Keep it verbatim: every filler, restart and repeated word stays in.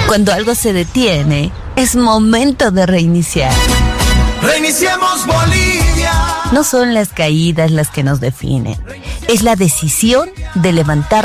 Cuando algo se detiene, es momento de reiniciar. Reiniciemos Bolivia. No son las caídas las que nos definen. Es la decisión de levantar